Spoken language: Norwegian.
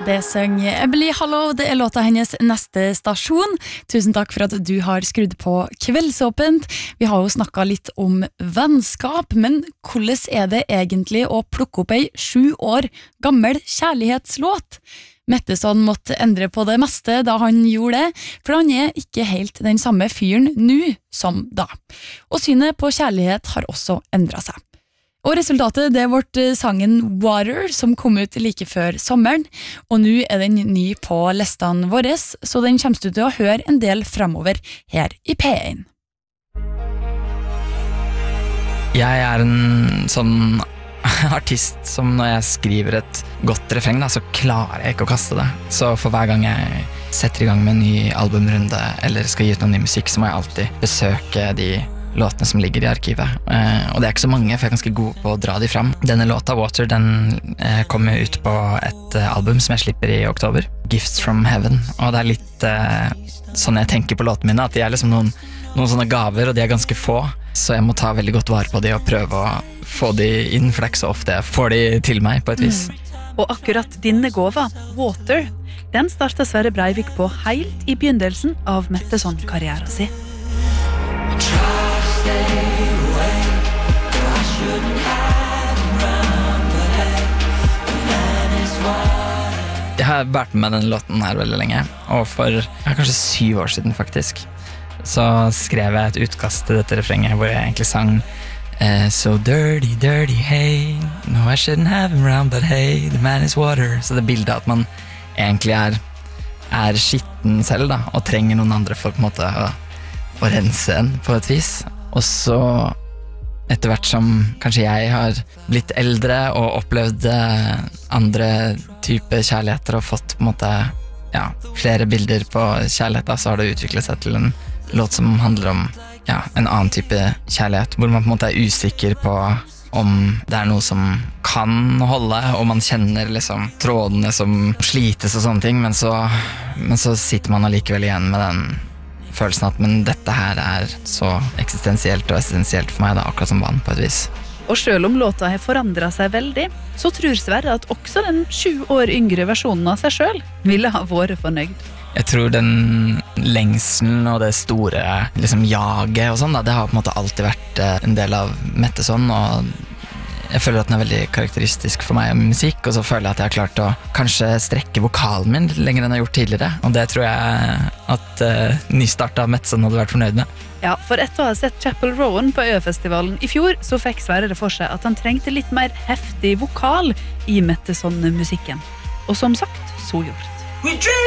Det søng Emily Hallow, det låta hennes neste stasjon. Tusen takk for at du har skrudd på Kveldsåpent. Vi har jo snakket litt om vennskap, men hvordan det egentlig å plukke opp ei 7 år gammel kjærlighetslåt? Metteson måtte endre på det meste da han gjorde det, for han ikke helt den samme fyren nå som da. Og synet på kjærlighet har også endret seg. Og resultatet det ble sangen Water, som kom ut like før sommeren, og nå den ny på listene våre, så den kommer du til å høre en del fremover her i P1. Jeg en sånn artist som når jeg skriver et godt refreng, da, så klarer jeg ikke å kaste det. Så for hver gang jeg setter i gang med en ny albumrunde, eller skal gi ut noen ny musikk, så må jeg alltid besøke de låtene som ligger i arkivet. Og det ikke så mange, for jeg ganske god på å dra de fram. Denne låta, Water, den kommer ut på et album som jeg slipper i oktober. Gifts from Heaven. Og det litt sånn jeg tenker på låtene mine, at de liksom noen sånne gaver, og de ganske få. Så jeg må ta veldig godt vare på de og prøve å få de inn, for det ikke så ofte jeg får de til meg på et vis. Og akkurat denne gåva, Water, den startet Sverre Breivik på helt i begynnelsen av Metteson-karrieren sin. Jeg har vært med denne låten her veldig lenge, og for kanskje 7 år siden faktisk, så skrev jeg et utkast til dette refrenget hvor jeg egentlig sang So dirty, dirty, hey, no I shouldn't have him around, but hey, the man is water. Så det bildet at man egentlig er skitten selv da, og trenger noen andre for på en måte å rense en på et vis. Og så etter hvert som kanskje jeg har blitt eldre og opplevd andre typer kjærligheter og fått på en måte, ja, flere bilder på kjærlighet, så har det utviklet seg til en låt som handler om en annen type kjærlighet, hvor man på en måte usikker på om det noe som kan holde, og man kjenner liksom trådene som slites og sånne ting, men så sitter man allikevel igjen med den følelsen at men dette her så eksistensielt og essensielt for meg da, akkurat som vann på et vis. Og selv om låta har forandret seg veldig, så tror Sverre at også den 7 år yngre versjonen av seg selv ville ha vært fornøyd. Jeg tror den lengselen og det store liksom jaget og sånn da, det har på en måte alltid vært en del av Metteson, og jeg føler at den veldig karakteristisk for meg og musikk, og så føler jeg at jeg har klart å kanskje strekke vokalen min lenger enn jeg har gjort tidligere, og det tror jeg at nystartet Metteson hadde vært fornøyd med. Ja, for etter å ha sett Chapel Rowan på Ø-festivalen i fjor, så fikk Sverre det for seg at han trengte litt mer heftig vokal i Metteson-musikken. Og som sagt, så gjort.